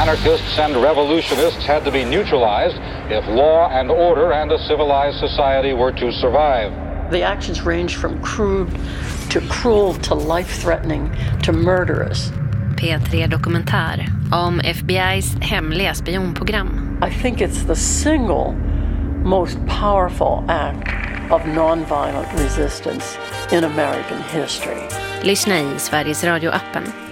Anarchists and revolutionists had to be neutralized if law and order and a civilized society were to survive. The actions range from crude to cruel to life-threatening to murderous. P3 Dokumentär om FBI's hemliga spionprogram. I think it's the single most powerful act of nonviolent resistance in American history. Lyssna i Sveriges Radio-appen.